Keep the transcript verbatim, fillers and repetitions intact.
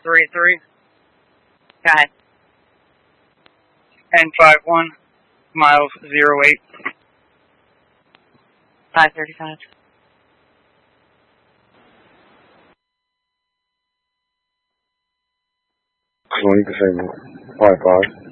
three three. Go ahead. N five one, miles zero eight. five thirty-five. twenty percent five five.